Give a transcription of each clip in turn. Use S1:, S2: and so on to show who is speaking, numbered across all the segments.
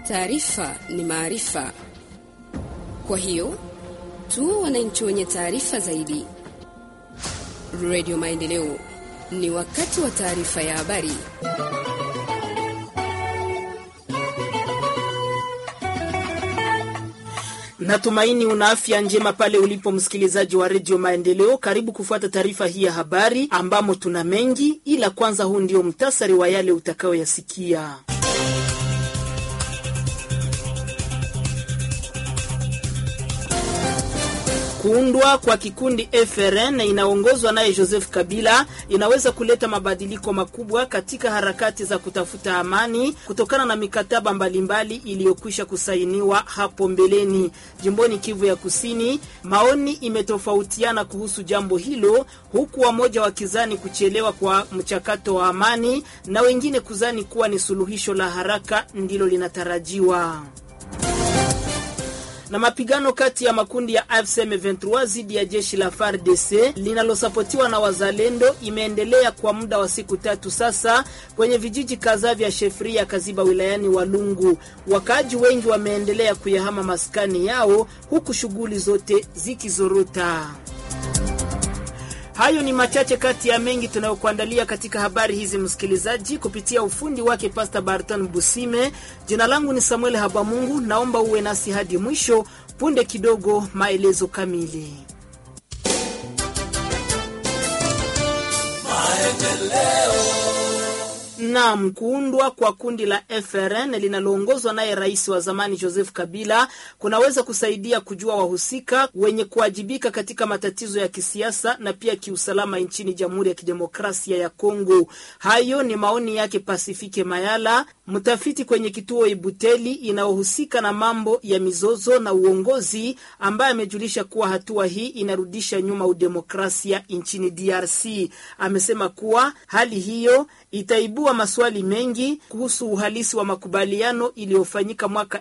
S1: Taarifa ni maarifa. Kwa hiyo, tuwe wananchi wenye taarifa zaidi. Radio Maendeleo, ni wakati wa taarifa ya habari.
S2: Natumaini una afya njema pale ulipo msikilizaji wa Radio Maendeleo. Karibu kufuata taarifa hii ya habari ambamo tuna mengi, ila kwanza huu ndio mtasari wa yale utakayoyasikia. Kuundwa kwa kikundi FRN inaongozwa naye Joseph Kabila inaweza kuleta mabadiliko makubwa katika harakati za kutafuta amani kutokana na mikataba mbalimbali iliyokwisha kusainiwa hapo mbeleni. Jimboni Kivu ya Kusini, maoni imetofautiana kuhusu jambo hilo, huku wamoja wakizani kuchelewa kwa mchakato wa amani na wengine kuzani kuwa ni suluhisho la haraka ndilo linatarajiwa. Na mapigano kati ya makundi ya AFC M23 dhidi ya jeshi la FARDC linalosapotiwa na wazalendo imeendelea kwa muda wa siku 3 sasa kwenye vijiji kadhaa vya Shefria Kaziba wilayani Walungu. Wakaaji wengi wameendelea kuyahama maskani yao huku shughuli zote zikizorota. Hayo ni machache kati ya mengi tunayokuandalia katika habari hizi msikilizaji, kupitia ufundi wake Pastor Barton Busime. Jina langu ni Samuel Habamungu, naomba uwe nasi hadi mwisho. Punde kidogo maelezo kamili. Naam, kuundwa kwa kundi la FRN linaloongozwa naye rais wa zamani Joseph Kabila kunaweza kusaidia kujua wahusika wenye kuwajibika katika matatizo ya kisiasa na pia kiusalama nchini Jamhuri ya Kidemokrasia ya Kongo. Hayo ni maoni yake Pasifike Mayala, mtafiti kwenye kituo Ibuteli inayohusika na mambo ya mizozo na uongozi, ambaye amejulisha kuwa hatua hii inarudisha nyuma udemokrasia nchini DRC. Amesema kuwa hali hiyo itaibua maswali mengi kuhusu uhalisi wa makubaliano iliyofanyika mwaka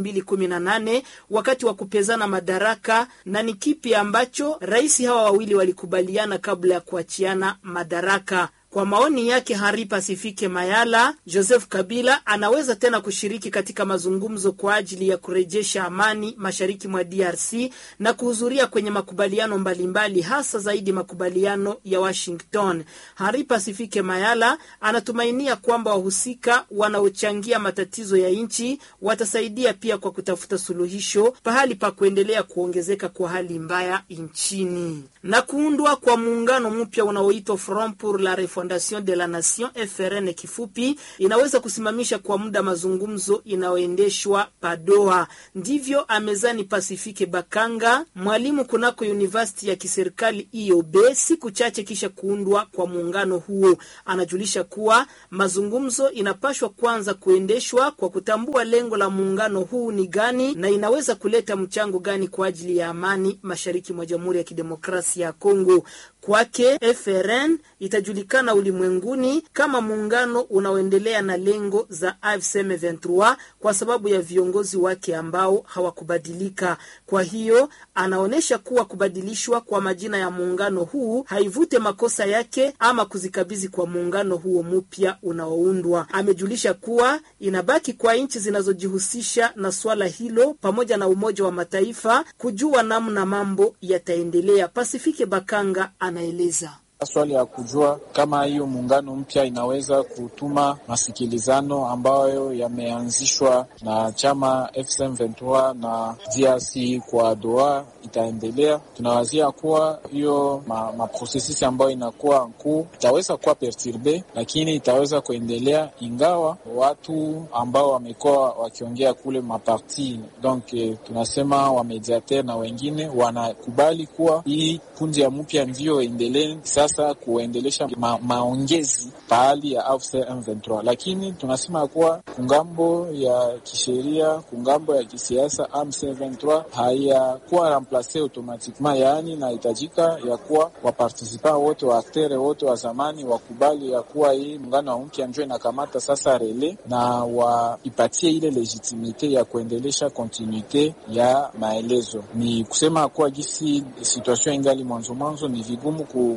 S2: 2018 wakati wa kupezana madaraka, na ni kipi ambacho rais hawa wawili walikubaliana kabla ya kuachiana madaraka. Kwa maoni yake Hari Pasifike Mayala, Joseph Kabila anaweza tena kushiriki katika mazungumzo kwa ajili ya kurejesha amani mashariki mwa DRC na kuhudhuria kwenye makubaliano mbalimbali, hasa zaidi makubaliano ya Washington. Hari Pasifike Mayala anatumainia kwamba wahusika wanaochangia matatizo ya nchi watasaidia pia kwa kutafuta suluhisho pahali pa kuendelea kuongezeka kwa hali mbaya nchini. Na kuundwa kwa muungano mpya unaoitwa Front pour la Fondation de la Nation FRN kifupi inaweza kusimamisha kwa muda mazungumzo inayoendeshwa Padoa. Ndivyo amezani Pasifike Bakanga, mwalimu kunako University ya kiserikali IOB, siku chache kisha kuundwa kwa muungano huo. Anajulisha kuwa mazungumzo inapashwa kwanza kuendeshwa kwa kutambua lengo la muungano huu ni gani na inaweza kuleta mchango gani kwa ajili ya amani mashariki mwa Jamhuri ya Kidemokrasia ya Kongo. Kwake FRN itajulikana ulimwenguni kama muungano unaoendelea na lengo za AFC M23 kwa sababu ya viongozi wake ambao hawakubadilika. Kwa hiyo anaonesha kuwa kubadilishwa kwa majina ya muungano huu haivute makosa yake ama kuzikabidhi kwa muungano huo mpya unaoundwa. Amejulisha kuwa inabaki kwa nchi zinazojihusisha na swala hilo pamoja na Umoja wa Mataifa kujua namna mambo yataendelea. Pasifike Bakanga anaeleza.
S3: Swali ya kujua kama hiyo muungano mpya inaweza kutuma masikilizano ambayo yameanzishwa na chama FCM23 na DRC kwa Doha itaendelea. Tunawazia kuwa hiyo maprosesisi ambayo inakuwa mkuu itaweza kuwa perturbe, lakini itaweza kuendelea ingawa watu ambao wamekuwa wakiongea kule maparti, donc tunasema wa mediateur na wengine wanakubali kuwa hii kundi ya mpya ndio endelee sasa kuendelesha maongezi pahali ya AFC M23, lakini tunasema kuwa kungambo ya kisheria, kungambo ya kisiasa AFC M23 hayakuwa remplace automatiquement, yaani na itajika ya kuwa waparticipa wote wa aktere wote wa zamani wakubali ya kuwa hii muungano wa mpya ndio inakamata sasa rele na waipatie ile legitimite ya kuendelesha continuite ya maelezo. Ni kusema kuwa gisi situation ingali mwanzo ni vigumu kuwa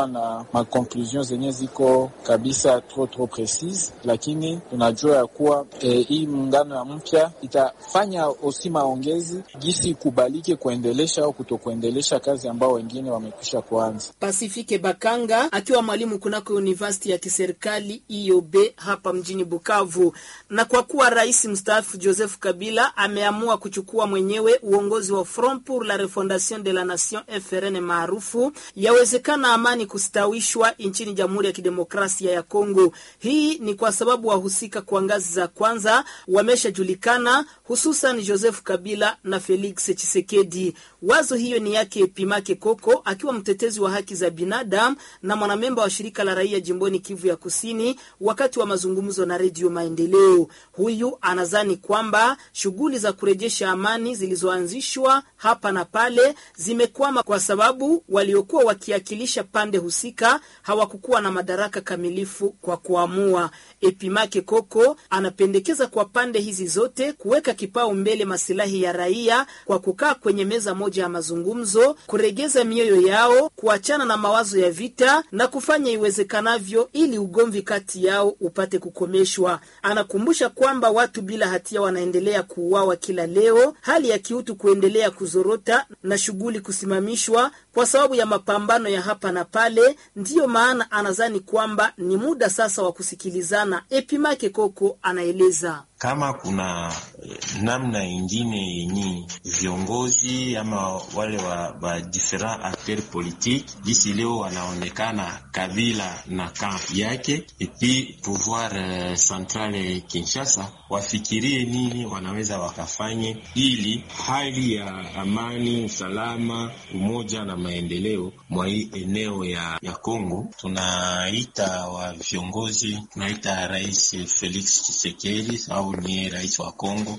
S3: kuwa na maconclusion zenye ziko kabisa trop precise, lakini tunajua ya kuwa hii muungano ya mpya itafanya osi maongezi gisi kubalike kuendelesha au kutokuendelesha kazi ambao wengine wamekwisha kuanza.
S2: Pasifike Bakanga akiwa mwalimu kunako university ya kiserikali IOB hapa mjini Bukavu. Na kwa kuwa rais mstaafu Joseph Kabila ameamua kuchukua mwenyewe uongozi wa Front pour la Refondation de la Nation FRN maarufu, yawezekana amani kustawishwa nchini Jamhuri ya Kidemokrasia ya Kongo. Hii ni kwa sababu wahusika kwa ngazi za kwanza wameshajulikana, hususan Joseph Kabila na Felix Tshisekedi. Wazo hiyo ni yake Epimake Koko akiwa mtetezi wa haki za binadamu na mwanamemba wa shirika la raia jimboni Kivu ya Kusini, wakati wa mazungumzo na Radio Maendeleo. Huyu anazani kwamba shughuli za kurejesha amani zilizoanzishwa hapa na pale zimekwama kwa sababu waliokuwa wakiakilisha pande husika hawakukuwa na madaraka kamilifu kwa kuamua. Epimake Koko anapendekeza kwa pande hizi zote kuweka kipao mbele masilahi ya raia kwa kukaa kwenye meza moja ya mazungumzo, kuregeza mioyo yao, kuachana na mawazo ya vita na kufanya iwezekanavyo ili ugomvi kati yao upate kukomeshwa. Anakumbusha kwamba watu bila hatia wanaendelea kuuawa kila leo, hali ya kiutu kuendelea kuzorota na shughuli kusimamishwa kwa sababu ya mapambano ya hapa na pale. Ndiyo maana anazani kwamba ni muda sasa wa kusikilizana. Epimake Koko anaeleza
S4: kama kuna namna ingine yenye viongozi ama wale wa different acteurs politiques disi leo wanaonekana Kabila na camp yake epi pouvoir central Kinshasa wafikirie nini wanaweza wakafanye ili hali ya amani, usalama, umoja na maendeleo mwa eneo ya Kongo. Tunaita wa viongozi, tunaita Rais Felix Tshisekedi au ni rais wa Kongo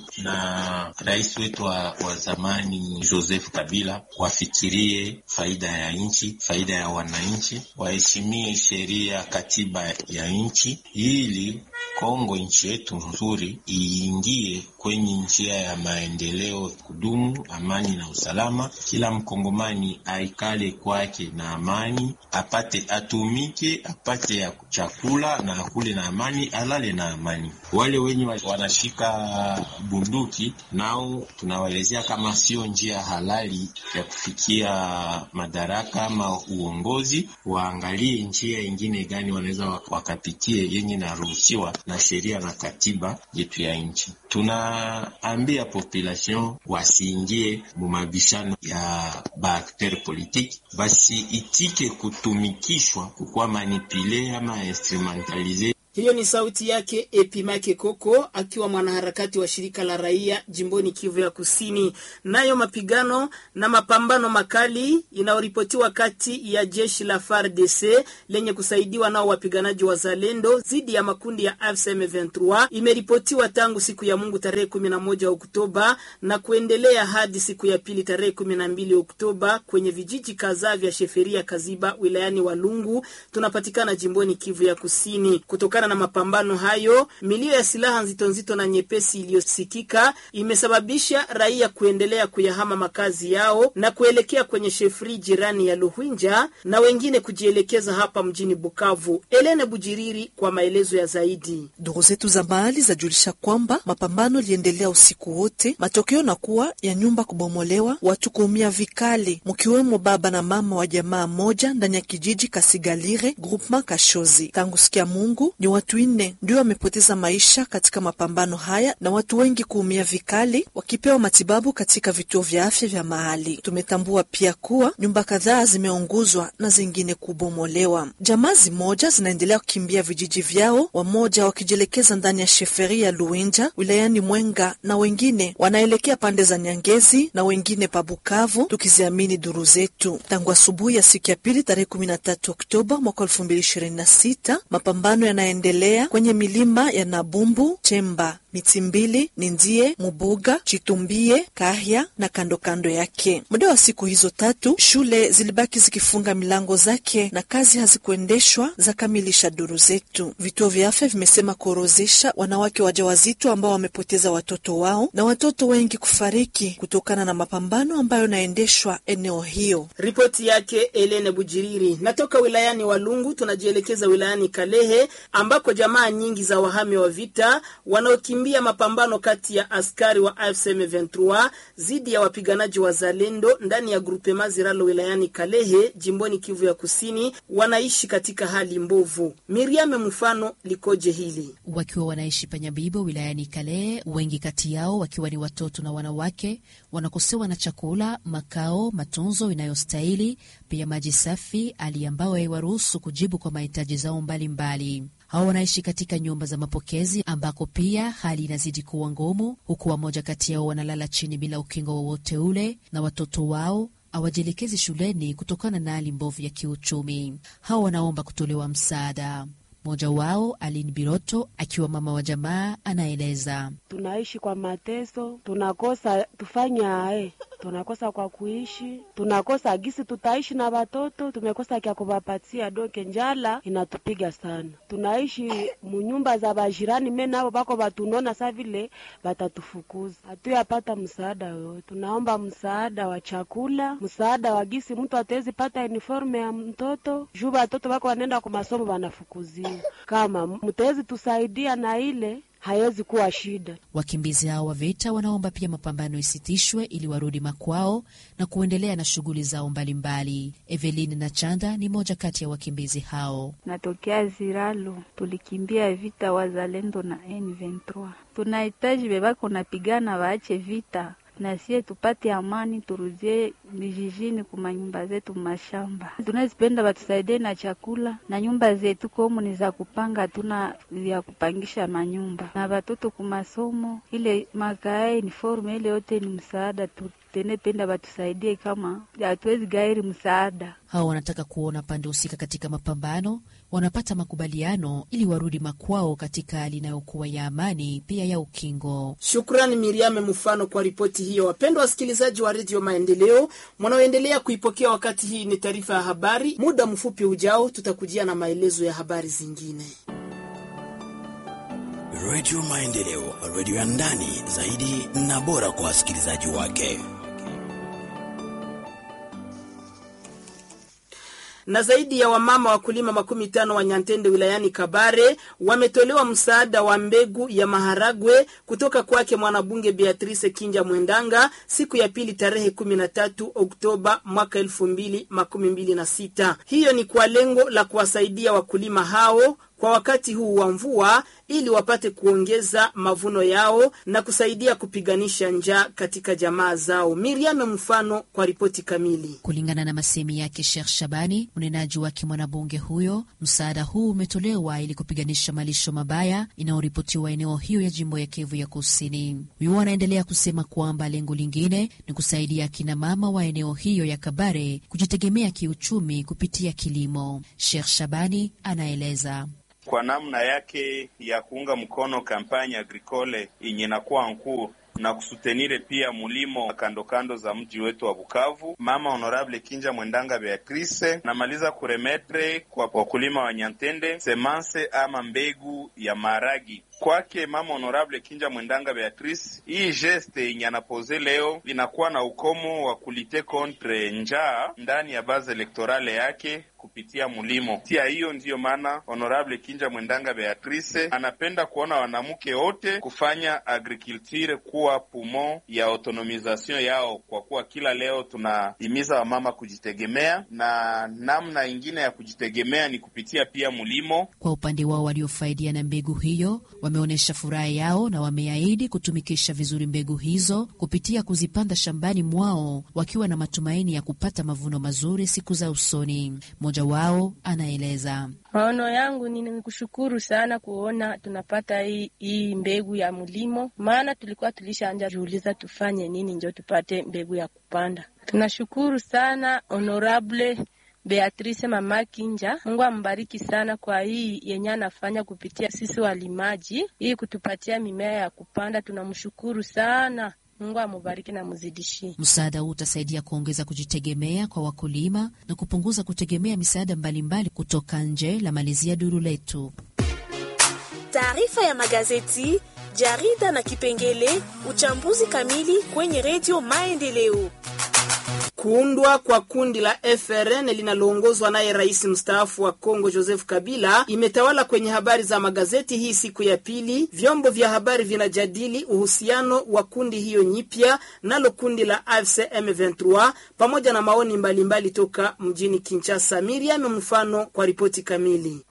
S4: na rais wetu wa zamani Joseph Kabila wafikirie faida ya nchi, faida ya wananchi, waheshimie sheria, katiba ya nchi ili Kongo nchi yetu nzuri iingie kwenye njia ya maendeleo kudumu, amani na usalama. Kila mkongomani aikale kwake na amani, apate atumike, apate ya chakula na akule na amani, alale na amani. Wale wenye wanashika bunduki nao tunawaelezea kama sio njia halali ya kufikia madaraka ama uongozi, waangalie njia ingine gani wanaweza wakapitie yenye naruhusiwa na sheria na katiba yetu ya nchi. Tunaambia population wasiingie mumabishano ya baakter politique, basi itike kutumikishwa kukua manipule ama instrumentalize.
S2: Hiyo ni sauti yake Epimake Koko akiwa mwanaharakati wa shirika la raia jimboni Kivu ya Kusini. Nayo mapigano na mapambano makali inaoripotiwa kati ya jeshi la FARDC lenye kusaidiwa nao wapiganaji wa Zalendo zidi ya makundi ya AFC M23 imeripotiwa tangu siku ya Mungu tarehe 11 Oktoba na kuendelea hadi siku ya pili tarehe 12 Oktoba kwenye vijiji kadhaa vya Sheferia Kaziba wilayani Walungu tunapatikana jimboni Kivu ya Kusini. Kutoka na mapambano hayo, milio ya silaha nzito na nyepesi iliyosikika imesababisha raia kuendelea kuyahama makazi yao na kuelekea kwenye shefri jirani ya Luhwinja na wengine kujielekeza hapa mjini Bukavu. Elene Bujiriri kwa maelezo ya zaidi.
S5: Duru zetu za mahali zajulisha kwamba mapambano liendelea usiku wote, matokeo na kuwa ya nyumba kubomolewa, watu kuumia vikali, mkiwemo baba na mama wa jamaa moja ndani ya kijiji Kasigalire, groupement Kashozi. Tangu sikia Mungu ni watu 4 ndio wamepoteza maisha katika mapambano haya na watu wengi kuumia vikali wakipewa matibabu katika vituo vya afya vya mahali. Tumetambua pia kuwa nyumba kadhaa zimeunguzwa na zingine kubomolewa. Jamaa moja zinaendelea kukimbia vijiji vyao, wamoja wakijelekeza ndani ya sheferi ya Luinja wilayani Mwenga na wengine wanaelekea pande za Nyangezi na wengine pa Bukavu, tukiziamini duru zetu. Tangu asubuhi ya siku ya pili tarehe 13 Oktoba mwaka 2026 mapambano yanaendelea kwenye milima ya Nabumbu, Chemba Mitimbili, Nindie, Mubuga, Chitumbie, Kahya na kando kando yake. Muda wa siku hizo 3 shule zilibaki zikifunga milango zake na kazi hazikuendeshwa, za kamilisha duru zetu. Vituo vya afya vimesema kuorozesha wanawake wajawazito ambao wamepoteza watoto wao na watoto wengi kufariki kutokana na mapambano ambayo naendeshwa eneo hiyo.
S2: Ripoti yake Elene Bujiriri. Natoka wilayani Walungu tunajielekeza wilayani Kalehe ambako jamaa nyingi za wahami wa vita wanaokimbia mapambano kati ya askari wa AFC M23 zidi ya wapiganaji wa Zalendo ndani ya grupe Maziralo wilayani Kalehe jimboni Kivu ya Kusini wanaishi katika hali mbovu. Miriam mfano likoje hili?
S6: Wakiwa wanaishi Panyabibo wilayani Kalehe, wengi kati yao wakiwa ni watoto na wanawake, wanakosewa na chakula, makao, matunzo inayostahili, pia maji safi, hali ambayo haiwaruhusu kujibu kwa mahitaji zao mbalimbali. Hao wanaishi katika nyumba za mapokezi ambako pia hali inazidi kuwa ngumu, huku wamoja kati yao wanalala chini bila ukingo wowote ule na watoto wao hawajielekezi shuleni kutokana na hali mbovu ya kiuchumi. Hao wanaomba kutolewa msaada. Mmoja wao Aline Biroto akiwa mama wa jamaa anaeleza.
S7: Tunaishi kwa mateso, tunakosa tufanya tunakosa kwa kuishi, tunakosa gisi tutaishi na watoto, tumekosa kia kuwapatia doke, njala inatupiga sana. Tunaishi munyumba za bajirani, mimi nao bako batunona sa vile batatufukuza. Hatuyapata msaada yoyote. Tunaomba msaada wa chakula, msaada wa gisi mtu atezi pata uniforme ya mtoto, juu watoto bako wanaenda kwa masomo wanafukuzia. Kama mtezi tusaidia na ile haiwezi kuwa shida.
S6: Wakimbizi hao wa vita wanaomba pia mapambano isitishwe ili warudi makwao na kuendelea na shughuli zao mbalimbali. Eveline na Chanda ni moja kati ya wakimbizi hao.
S8: Natokea Ziralo, tulikimbia vita wa Zalendo na M23. Tunahitaji bebako napigana waache vita na sie tupate amani, turudie vijijini kuma nyumba zetu mashamba. Tunazipenda batusaidie na chakula na nyumba zetu komu ni za kupanga, tuna ya kupangisha manyumba na watoto kumasomo, ile makae uniforme ile yote ni msaada tu. Tenependa batusaidie kama hatuwezi gairi msaada.
S6: Hao wanataka kuona pande husika katika mapambano wanapata makubaliano ili warudi makwao katika hali inayokuwa ya amani pia ya ukingo.
S2: Shukrani Miriam mfano kwa ripoti hiyo. Wapendwa wasikilizaji wa Radio Maendeleo, mnaoendelea kuipokea wakati hii ni taarifa ya habari. Muda mfupi ujao tutakujia na maelezo ya habari zingine.
S9: Radio Maendeleo, radio ya ndani zaidi na bora kwa wasikilizaji wake.
S2: Na zaidi ya wamama wakulima 15 wa Nyantende wilayani Kabare wametolewa msaada wa mbegu ya maharagwe kutoka kwake mwanabunge Beatrice Kinja Mwendanga siku ya pili tarehe 13 Oktoba mwaka 2026. Hiyo ni kwa lengo la kuwasaidia wakulima hao kwa wakati huu wa mvua ili wapate kuongeza mavuno yao na kusaidia kupiganisha njaa katika jamaa zao. Miriam mfano kwa ripoti kamili.
S6: Kulingana na masemi yake Sheikh Shabani, mnenaji wake mwanabunge huyo, msaada huu umetolewa ili kupiganisha malisho mabaya inayoripotiwa eneo hiyo ya jimbo ya Kivu ya Kusini. Huyo anaendelea kusema kwamba lengo lingine ni kusaidia kina mama wa eneo hiyo ya Kabare kujitegemea kiuchumi kupitia kilimo. Sheikh Shabani anaeleza.
S10: Kwa namna yake ya kuunga mkono kampanya agricole yenye nakuwa nkuu na kusutenire pia mulimo kando kando za mji wetu wa Bukavu, Mama Honorable Kinja Mwendanga Beatrice namaliza kuremetre kwa wakulima wa Nyantende semanse ama mbegu ya maragi. Kwake Mama Honorable Kinja Mwendanga Beatrice, hii geste yenye anapoze leo inakuwa na ukomo wa kulite contre njaa ndani ya base elektorale yake kupitia mulimo. Tia hiyo ndiyo maana Honorable Kinja Mwendanga Beatrice anapenda kuona wanamke wote kufanya agriculture kuwa pumo ya autonomisation yao, kwa kuwa kila leo tunahimiza wamama kujitegemea, na namna ingine ya kujitegemea ni kupitia pia mulimo.
S6: Kwa upande wao waliofaidia na mbegu hiyo wameonyesha furaha yao na wameahidi kutumikisha vizuri mbegu hizo kupitia kuzipanda shambani mwao, wakiwa na matumaini ya kupata mavuno mazuri siku za usoni. Mmoja wao anaeleza.
S11: Maono yangu ni kushukuru sana kuona tunapata hii mbegu ya mulimo, maana tulikuwa tulishaanza kuuliza tufanye nini ndio tupate mbegu ya kupanda. Tunashukuru sana Honorable Beatrice Mama Kinja. Mungu ambariki sana kwa hii yenye anafanya kupitia sisi walimaji, hii kutupatia mimea ya kupanda. Tunamshukuru sana. Mungu amubariki na muzidishie.
S6: Msaada huu utasaidia kuongeza kujitegemea kwa wakulima na kupunguza kutegemea misaada mbalimbali kutoka nje. La malizia duru letu.
S12: Taarifa ya magazeti, jarida na kipengele uchambuzi kamili kwenye Radio Maendeleo.
S2: Kuundwa kwa kundi la FRN linaloongozwa naye rais mstaafu wa Kongo Joseph Kabila imetawala kwenye habari za magazeti hii siku ya pili. Vyombo vya habari vinajadili uhusiano wa kundi hiyo nyipya nalo kundi la AFC M23 pamoja na maoni mbalimbali toka mjini Kinshasa. Miriam mfano kwa ripoti kamili.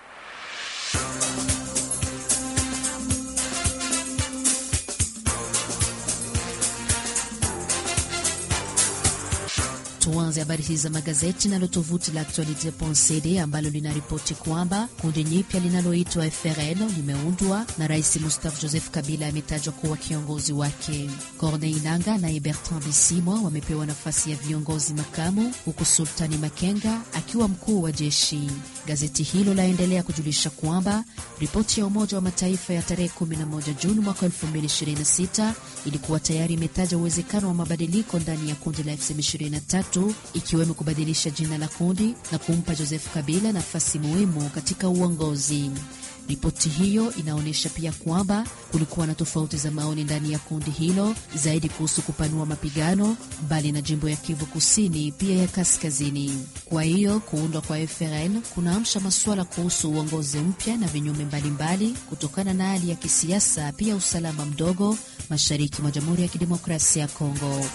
S6: Tuanze habari hizi za magazeti na tovuti la Actualite.cd ambalo linaripoti kwamba kundi nyipya linaloitwa FRN limeundwa na Rais Mustafa Joseph Kabila ametajwa kuwa kiongozi wake. Corneille Nangaa na Bertrand Bisimwa wamepewa nafasi ya viongozi makamu, huku Sultani Makenga akiwa mkuu wa jeshi. Gazeti hilo laendelea kujulisha kwamba ripoti ya Umoja wa Mataifa ya tarehe 11 Juni mwaka 2026 ilikuwa tayari imetaja uwezekano wa mabadiliko ndani ya kundi la FCM23, ikiwemo kubadilisha jina la kundi na kumpa Joseph Kabila nafasi muhimu katika uongozi. Ripoti hiyo inaonyesha pia kwamba kulikuwa na tofauti za maoni ndani ya kundi hilo, zaidi kuhusu kupanua mapigano mbali na jimbo ya Kivu Kusini pia ya Kaskazini. Kwa hiyo kuundwa kwa FRN kunaamsha masuala kuhusu uongozi mpya na vinyume mbalimbali kutokana na hali ya kisiasa pia usalama mdogo mashariki mwa Jamhuri ya Kidemokrasia ya Kongo.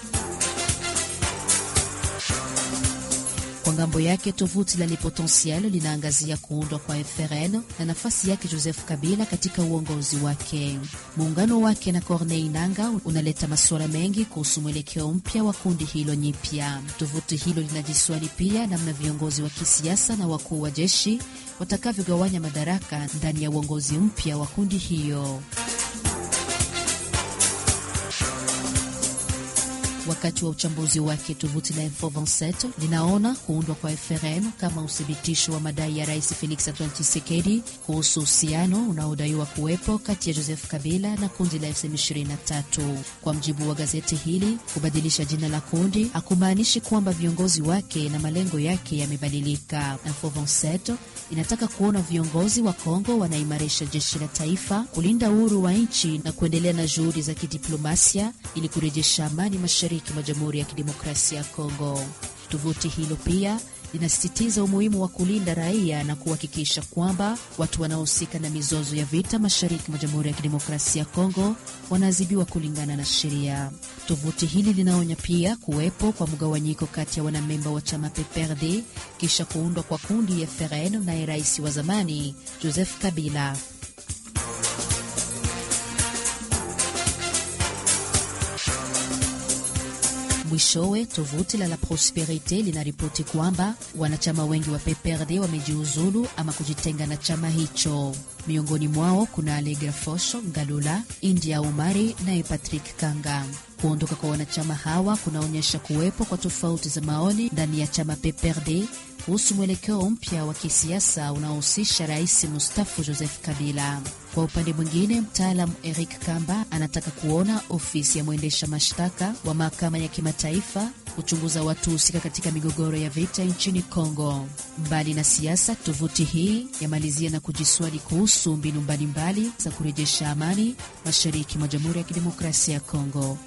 S6: Kwa ngambo yake tovuti la Le Potentiel linaangazia kuundwa kwa FRN na nafasi yake Joseph Kabila katika uongozi wake. Muungano wake na Corneille Nangaa unaleta masuala mengi kuhusu mwelekeo mpya wa kundi hilo nyipya. Tovuti hilo linajiswali pia namna viongozi wa kisiasa na wakuu wa jeshi watakavyogawanya madaraka ndani ya uongozi mpya wa kundi hiyo. Wakati wa uchambuzi wake, tovuti la Info27 linaona kuundwa kwa FRN kama uthibitisho wa madai ya Rais Felix Antoine Tshisekedi kuhusu uhusiano unaodaiwa kuwepo kati ya Joseph Kabila na kundi la FCM23. Kwa mjibu wa gazeti hili, kubadilisha jina la kundi hakumaanishi kwamba viongozi wake na malengo yake yamebadilika. Info27 inataka kuona viongozi wa Kongo wanaimarisha jeshi la taifa, kulinda uhuru wa nchi na kuendelea na juhudi za kidiplomasia ili kurejesha amani mashariki mwa Jamhuri ya Kidemokrasia ya Kongo. Tovuti hilo pia linasisitiza umuhimu wa kulinda raia na kuhakikisha kwamba watu wanaohusika na mizozo ya vita mashariki mwa Jamhuri ya Kidemokrasia ya Kongo wanaadhibiwa kulingana na sheria. Tovuti hili linaonya pia kuwepo kwa mgawanyiko kati ya wanamemba wa chama PPRD kisha kuundwa kwa kundi ya FRN na rais wa zamani Joseph Kabila. Mwishowe, tovuti la Prosperite linaripoti kwamba wanachama wengi wa PPRD wamejiuzulu ama kujitenga na chama hicho. Miongoni mwao kuna Allegra Fosho Ngalula, India Umari na Patrick Kanga. Kuondoka kwa wanachama hawa kunaonyesha kuwepo kwa tofauti za maoni ndani ya chama PPRD kuhusu mwelekeo mpya wa kisiasa unaohusisha Rais Mustafa Joseph Kabila. Kwa upande mwingine, mtaalamu Eric Kamba anataka kuona ofisi ya mwendesha mashtaka wa mahakama ya kimataifa kuchunguza watu husika katika migogoro ya vita nchini Kongo. Mbali na siasa, tovuti hii yamalizia na kujiswali kuhusu mbinu mbalimbali za kurejesha amani mashariki mwa Jamhuri ya Kidemokrasia ya Kongo.